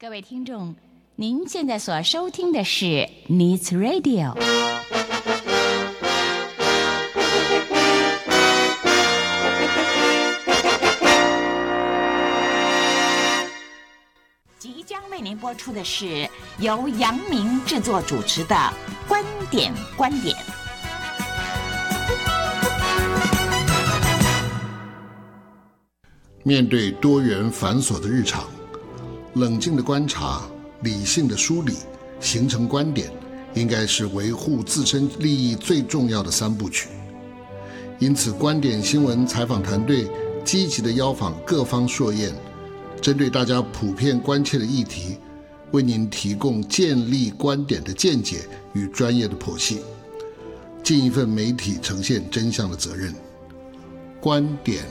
各位听众，您现在所收听的是 Needs Radio。即将为您播出的是由阳明制作主持的《观点》。 面对多元繁琐的日常，冷静的观察，理性的梳理，形成观点，应该是维护自身利益最重要的三部曲。因此，观点新闻采访团队积极地邀访各方硕彦，针对大家普遍关切的议题，为您提供建立观点的见解与专业的剖析，尽一份媒体呈现真相的责任。观点。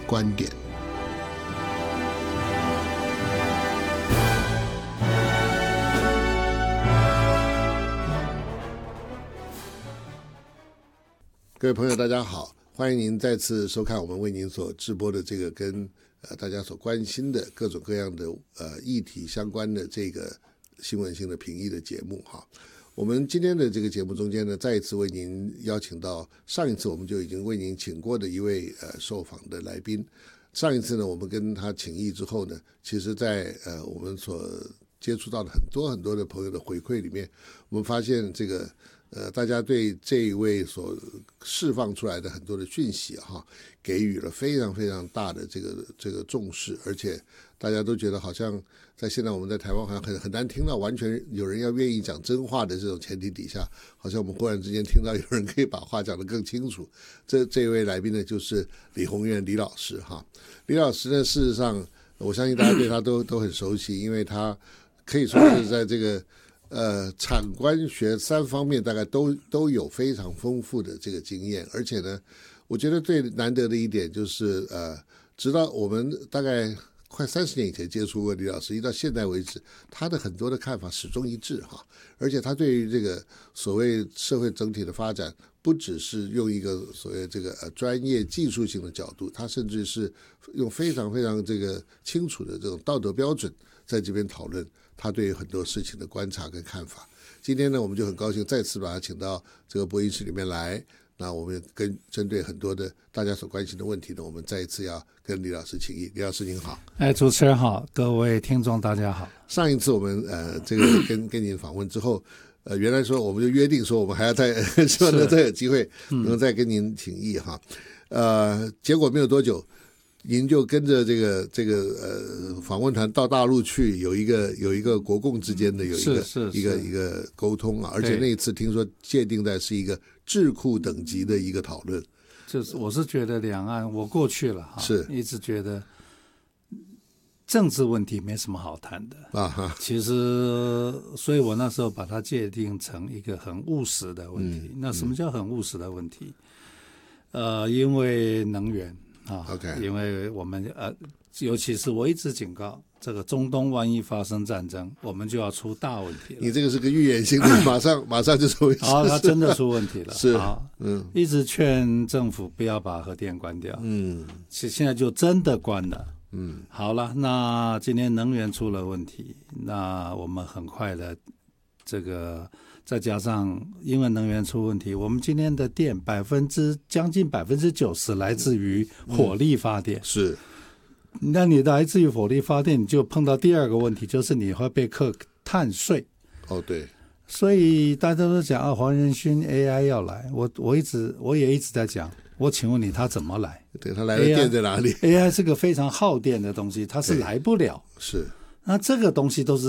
各位朋友大家好，欢迎您再次收看我们为您所直播的这个跟大家所关心的各种各样的议题相关的这个新闻性的评议的节目哈。我们今天的这个节目中间呢，再一次为您邀请到上一次我们就已经为您请过的一位受访的来宾。上一次呢，我们跟他请益之后呢，其实在我们所接触到的很多的朋友的回馈里面，我们发现这个大家对这一位所释放出来的很多的讯息哈，给予了非常非常大的这个重视，而且大家都觉得好像在现在我们在台湾好像很难听到完全有人要愿意讲真话的这种前提底下，好像我们忽然之间听到有人可以把话讲得更清楚。这位来宾呢，就是李宏源李老师哈。李老师呢，事实上我相信大家对他都很熟悉，因为他可以说是在这个产官学三方面大概都有非常丰富的这个经验，而且呢，我觉得最难得的一点就是直到我们大概快30年以前接触过李老师，一到现在为止，他的很多的看法始终一致哈，而且他对于这个所谓社会整体的发展，不只是用一个所谓这个专业技术性的角度，他甚至是用非常非常这个清楚的这种道德标准在这边讨论他对于很多事情的观察跟看法。今天呢，我们就很高兴再次把他请到这个播音室里面来。那我们针对很多的大家所关心的问题呢，我们再一次要跟李老师请益。李老师您好。 主持人好，各位听众大家好。 上一次我们这个跟您访问之后，原来说我们就约定说我们还要再希望能再有机会能再跟您请益哈。结果没有多久，您就跟着这个访问团到大陆去，有一个国共之间的有一个沟通啊，而且那一次听说界定在是一个智库等级的一个讨论。 就是我是觉得两岸我过去了哈， 是一直觉得政治问题没什么好谈的啊哈。其实，所以我那时候把它界定成一个很务实的问题。那什么叫很务实的问题？因为能源。 Okay. 因为我们尤其是我一直警告，这个中东万一发生战争，我们就要出大问题了。 你这个是个预言性的，马上就出问题。 它真的出问题了。 是， 一直劝政府不要把核电关掉。现在就真的关了。好了，那今天能源出了问题，那我们很快的这个。再加上因为能源出问题，我们今天的电将近90%来自于火力发电。 是， 那你来自于火力发电，你就碰到第二个问题，就是你会被课碳税。 对。所以大家都讲黄仁勋 AI 要来，我也一直在讲，我请问你他怎么来？ 对，他来的电在哪里 ？AI 是个非常耗电的东西，它是来不了。 是。 那这个东西都是